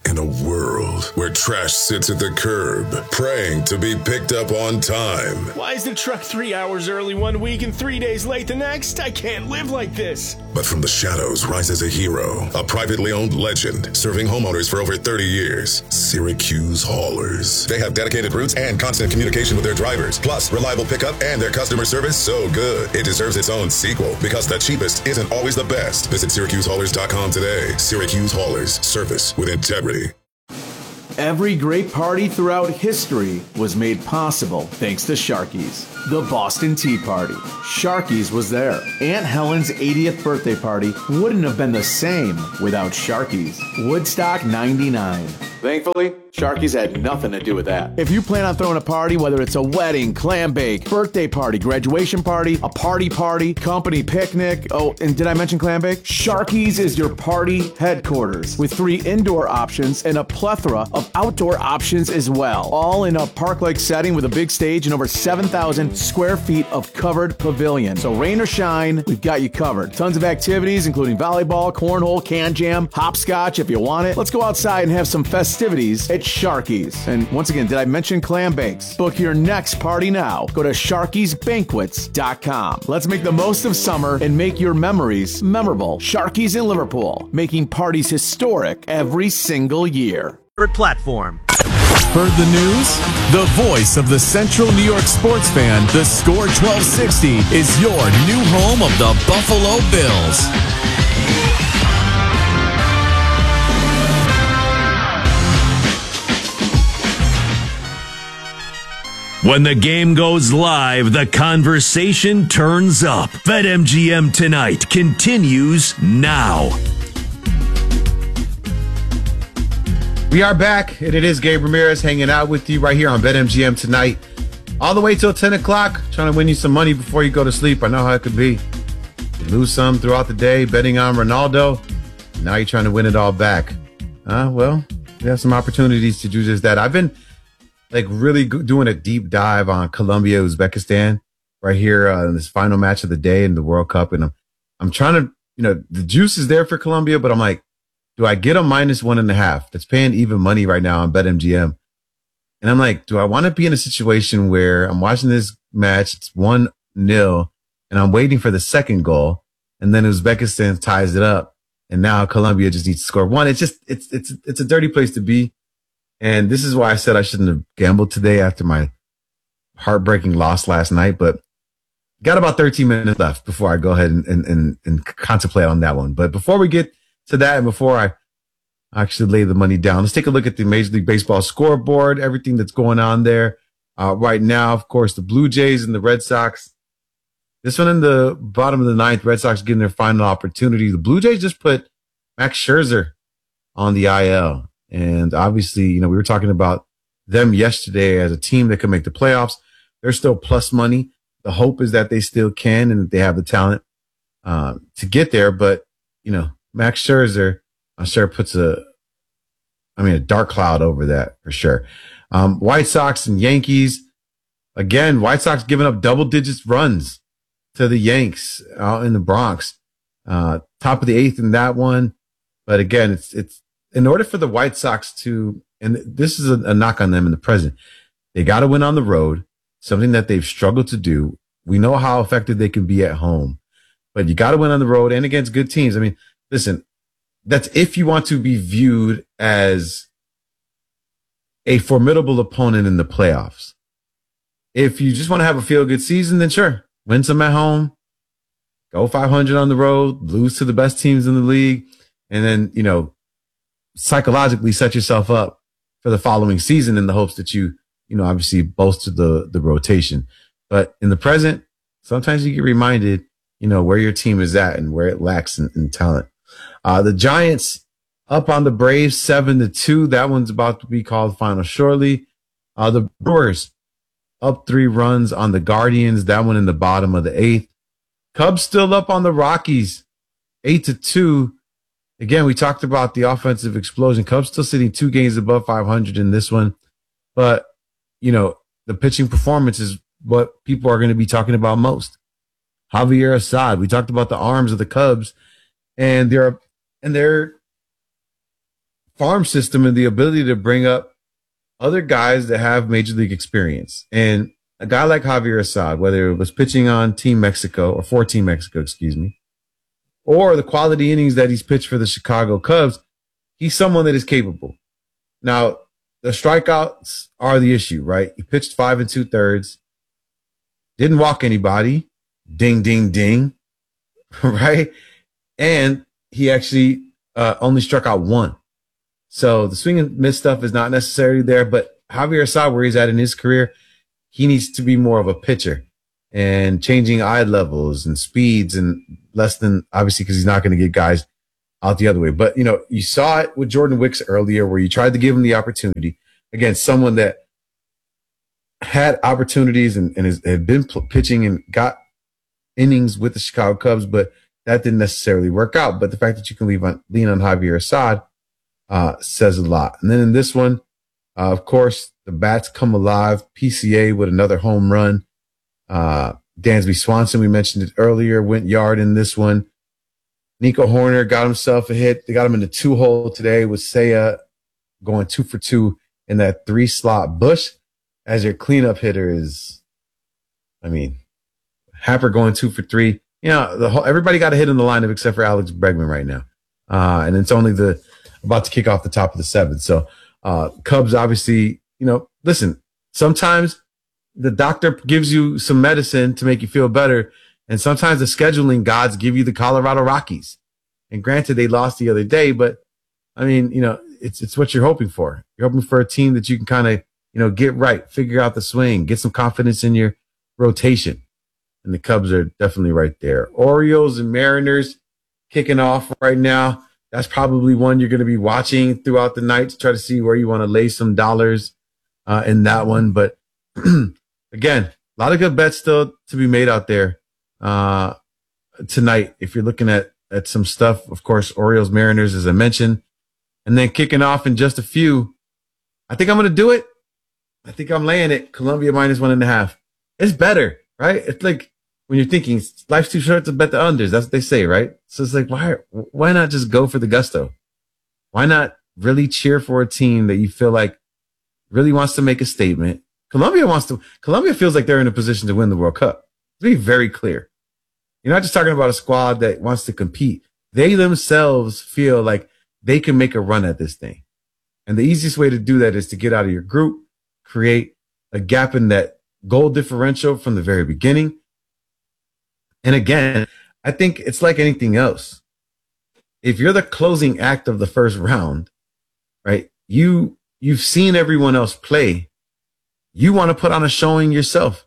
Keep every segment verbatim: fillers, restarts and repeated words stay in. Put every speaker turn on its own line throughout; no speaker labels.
In a world where trash sits at the curb, praying to be picked up on time.
Why is the truck three hours early one week and three days late the next? I can't live like this.
But from the shadows rises a hero, a privately owned legend, serving homeowners for over thirty years. Syracuse Haulers. They have dedicated routes and constant communication with their drivers, plus reliable pickup and their customer service so good it deserves its own sequel, because the cheapest isn't always the best. Visit Syracuse Haulers dot com today. Syracuse Haulers. Service with integrity.
Every great party throughout history was made possible thanks to Sharky's. The Boston Tea Party. Sharky's was there. Aunt Helen's eightieth birthday party wouldn't have been the same without Sharky's. Woodstock ninety-nine. Thankfully, Sharky's had nothing to do with that. If you plan on throwing a party, whether it's a wedding, clam bake, birthday party, graduation party, a party party, company picnic, oh, and did I mention clam bake? Sharky's is your party headquarters with three indoor options and a plethora of outdoor options as well. All in a park-like setting with a big stage and over seven thousand square feet of covered pavilion. So rain or shine, we've got you covered. Tons of activities, including volleyball, cornhole, can jam, hopscotch if you want it. Let's go outside and have some festivities at Sharky's. And once again, did I mention clam bakes? Book your next party now. Go to Sharky's Banquets dot com. Let's make the most of summer and make your memories memorable. Sharky's in Liverpool, making parties historic every single year.
Platform.
Heard the news? The voice of the Central New York sports fan, the Score twelve sixty, is your new home of the Buffalo Bills.
When the game goes live, the conversation turns up. BetMGM Tonight continues now.
We are back, and it is Gabe Ramirez hanging out with you right here on BetMGM Tonight. All the way till ten o'clock, trying to win you some money before you go to sleep. I know how it could be. You lose some throughout the day betting on Ronaldo. Now you're trying to win it all back. Uh, well, we have some opportunities to do just that. I've been like really doing a deep dive on Colombia, Uzbekistan right here uh, in this final match of the day in the World Cup. And I'm, I'm trying to, you know, the juice is there for Colombia, but I'm like, do I get a minus one and a half? That's paying even money right now on BetMGM. And I'm like, do I want to be in a situation where I'm watching this match, it's one nil, and I'm waiting for the second goal, and then Uzbekistan ties it up, and now Colombia just needs to score one. It's just, it's, it's, it's a dirty place to be. And this is why I said I shouldn't have gambled today after my heartbreaking loss last night, but got about thirteen minutes left before I go ahead and, and, and, and contemplate on that one. But before we get to that, and before I actually lay the money down, let's take a look at the Major League Baseball scoreboard, everything that's going on there. Uh, right now, of course, the Blue Jays and the Red Sox. This one in the bottom of the ninth, Red Sox getting their final opportunity. The Blue Jays just put Max Scherzer on the I L. And obviously, you know, we were talking about them yesterday as a team that could make the playoffs. They're still plus money. The hope is that they still can and that they have the talent uh, to get there. But, you know, Max Scherzer, I'm sure puts a, I mean, a dark cloud over that for sure. Um, White Sox and Yankees. Again, White Sox giving up double digits runs to the Yanks out in the Bronx. Uh, top of the eighth in that one. But again, it's, it's in order for the White Sox to, and this is a, a knock on them in the present, they got to win on the road, something that they've struggled to do. We know how effective they can be at home, but you got to win on the road and against good teams. I mean, listen, that's if you want to be viewed as a formidable opponent in the playoffs. If you just want to have a feel-good season, then sure, win some at home, go five hundred on the road, lose to the best teams in the league, and then, you know, psychologically set yourself up for the following season in the hopes that you, you know, obviously bolster the, the rotation. But in the present, sometimes you get reminded, you know, where your team is at and where it lacks in, in talent. Uh, the Giants up on the Braves seven to two. That one's about to be called final shortly. Uh, the Brewers up three runs on the Guardians. That one in the bottom of the eighth. Cubs still up on the Rockies eight to two. Again, we talked about the offensive explosion. Cubs still sitting two games above five hundred in this one. But, you know, the pitching performance is what people are going to be talking about most. Javier Assad. We talked about the arms of the Cubs, and they're and they're farm system and the ability to bring up other guys that have major league experience. And a guy like Javier Assad, whether it was pitching on Team Mexico or for Team Mexico, excuse me, or the quality innings that he's pitched for the Chicago Cubs, he's someone that is capable. Now, the strikeouts are the issue, right? He pitched five and two thirds, didn't walk anybody, ding, ding, ding, right? And he actually uh, only struck out one. So the swing and miss stuff is not necessarily there, but Javier Assad, where he's at in his career, he needs to be more of a pitcher and changing eye levels and speeds and less than, obviously, because he's not going to get guys out the other way. But, you know, you saw it with Jordan Wicks earlier where you tried to give him the opportunity. Again, someone that had opportunities and, and has, had been pitching and got innings with the Chicago Cubs, but that didn't necessarily work out. But the fact that you can leave on, lean on Javier Assad uh, says a lot. And then in this one, uh, of course, the bats come alive. P C A with another home run. Uh, Dansby Swanson, we mentioned it earlier, went yard in this one. Nico Horner got himself a hit. They got him in the two hole today with Seiya going two for two in that three slot. Bush, as your cleanup hitter, is, I mean, Happer going two for three. You know, the whole, everybody got a hit in the lineup except for Alex Bregman right now. Uh, and it's only the about to kick off the top of the seventh. So, uh, Cubs obviously, you know, listen, sometimes the doctor gives you some medicine to make you feel better. And sometimes the scheduling gods give you the Colorado Rockies. And granted, they lost the other day, but I mean, you know, it's, it's what you're hoping for. You're hoping for a team that you can kind of, you know, get right, figure out the swing, get some confidence in your rotation. And the Cubs are definitely right there. Orioles and Mariners kicking off right now. That's probably one you're going to be watching throughout the night to try to see where you want to lay some dollars uh, in that one. But again, a lot of good bets still to be made out there uh, tonight. If you're looking at, at some stuff, of course, Orioles, Mariners, as I mentioned, and then kicking off in just a few. I think I'm going to do it. I think I'm laying it. Columbia minus one and a half. It's better, right? It's like when you're thinking life's too short to bet the unders. That's what they say, right? So it's like, why, why not just go for the gusto? Why not really cheer for a team that you feel like really wants to make a statement? Columbia wants to, Columbia feels like they're in a position to win the World Cup. To be very clear. You're not just talking about a squad that wants to compete. They themselves feel like they can make a run at this thing. And the easiest way to do that is to get out of your group, create a gap in that goal differential from the very beginning. And again, I think it's like anything else. If you're the closing act of the first round, right, you, you've seen everyone else play. You want to put on a showing yourself.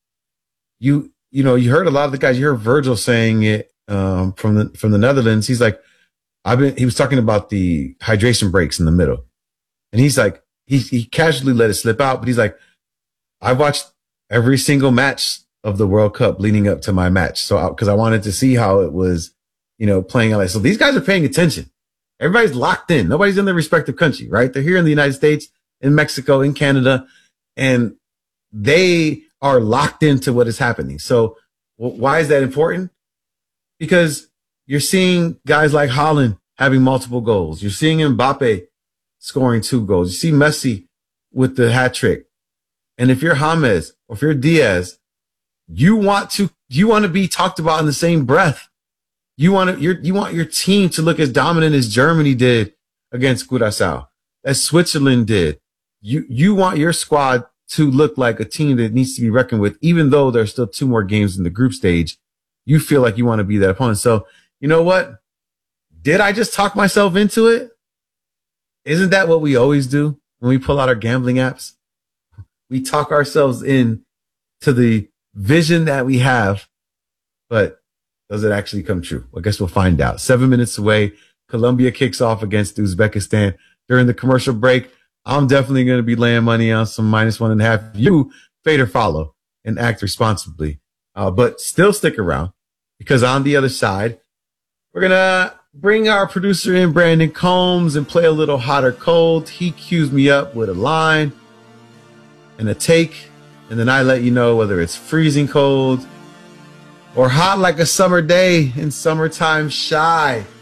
You, you know, you heard a lot of the guys, you heard Virgil saying it, um, from the, from the Netherlands. He's like, I've been, he was talking about the hydration breaks in the middle. And he's like, he, he casually let it slip out, but he's like, I watched every single match of the World Cup leading up to my match. So, cause I wanted to see how it was, you know, playing out. So these guys are paying attention. Everybody's locked in. Nobody's in their respective country, right? They're here in the United States, in Mexico, in Canada, and they are locked into what is happening. So why is that important? Because you're seeing guys like Haaland having multiple goals. You're seeing Mbappe scoring two goals. You see Messi with the hat trick. And if you're James or if you're Diaz, you want to, you want to be talked about in the same breath. You want to, you're, you want your team to look as dominant as Germany did against Curaçao, as Switzerland did. You, you want your squad to look like a team that needs to be reckoned with, even though there's still two more games in the group stage. You feel like you want to be that opponent. So, you know what? Did I just talk myself into it? Isn't that what we always do when we pull out our gambling apps? We talk ourselves in to the vision that we have, but does it actually come true? I guess we'll find out. Seven minutes away, Colombia kicks off against Uzbekistan. During the commercial break, I'm definitely going to be laying money on some minus one and a half. You fade or follow and act responsibly, uh, but still stick around because on the other side, we're going to bring our producer in, Brandon Combs, and play a little hot or cold. He cues me up with a line and a take, and then I let you know whether it's freezing cold or hot like a summer day in summertime shy.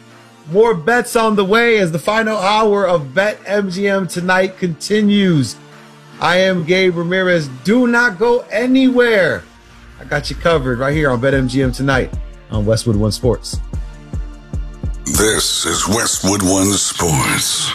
More bets on the way as the final hour of BetMGM Tonight continues. I am Gabe Ramirez. Do not go anywhere. I got you covered right here on BetMGM Tonight on Westwood One Sports.
This is Westwood One Sports.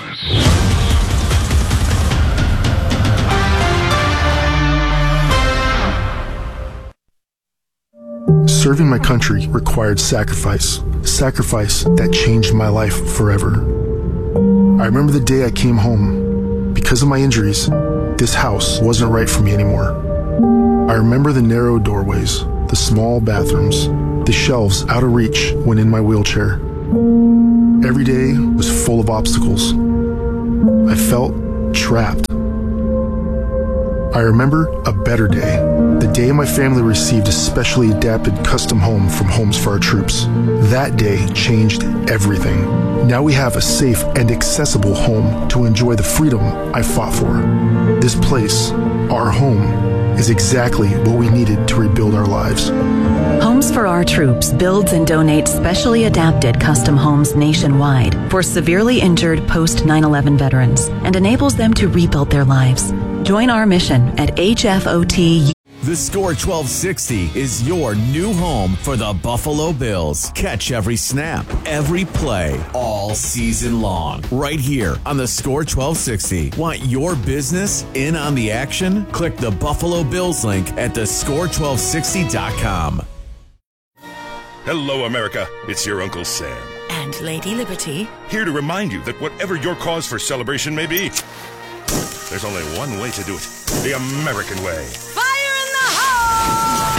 Serving my country required sacrifice, sacrifice that changed my life forever. I remember the day I came home. Because of my injuries, this house wasn't right for me anymore. I remember the narrow doorways, the small bathrooms, the shelves out of reach when in my wheelchair. Every day was full of obstacles. I felt trapped. I remember a better day, the day my family received a specially adapted custom home from Homes for Our Troops. That day changed everything. Now we have a safe and accessible home to enjoy the freedom I fought for. This place, our home, is exactly what we needed to rebuild our lives.
Homes for Our Troops builds and donates specially adapted custom homes nationwide for severely injured post nine eleven veterans and enables them to rebuild their lives. Join our mission at H F O T.
The Score twelve sixty is your new home for the Buffalo Bills. Catch every snap, every play, all season long. Right here on the Score twelve sixty. Want your business in on the action? Click the Buffalo Bills link at the score twelve sixty dot com.
Hello, America. It's your Uncle Sam.
And Lady Liberty.
Here to remind you that whatever your cause for celebration may be, there's only one way to do it. The American way.
Fire in the hole!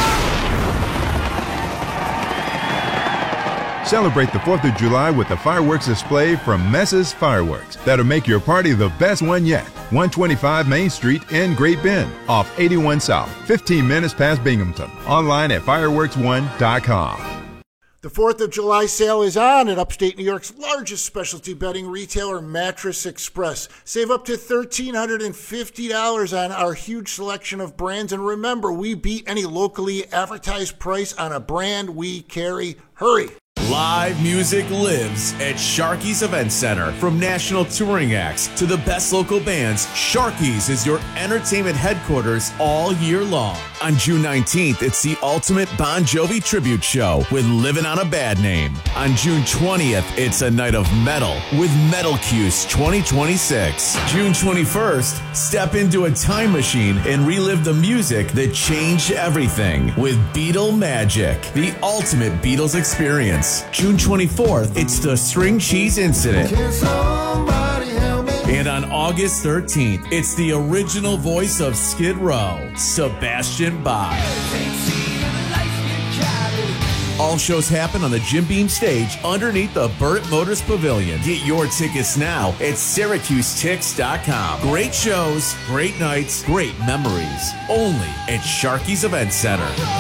Celebrate the fourth of July with a fireworks display from Mess's Fireworks that'll make your party the best one yet. one twenty-five Main Street in Great Bend, off eighty-one South, fifteen minutes past Binghamton. Online at fireworks one dot com.
The fourth of July sale is on at upstate New York's largest specialty bedding retailer, Mattress Express. Save up to one thousand three hundred fifty dollars on our huge selection of brands. And remember, we beat any locally advertised price on a brand we carry. Hurry!
Live music lives at Sharky's Event Center. From national touring acts to the best local bands, Sharky's is your entertainment headquarters all year long. On June nineteenth, it's the ultimate Bon Jovi tribute show with Living on a Bad Name. On June twentieth, it's a night of metal with Metal Cuse twenty twenty-six. June twenty-first, step into a time machine and relive the music that changed everything with Beatle Magic, the ultimate Beatles experience. June twenty-fourth, it's the String Cheese Incident. And on August thirteenth, it's the original voice of Skid Row, Sebastian Bach. All shows happen on the Jim Beam stage underneath the Burt Motors Pavilion. Get your tickets now at Syracuse Tix dot com. Great shows, great nights, great memories. Only at Sharky's Event Center.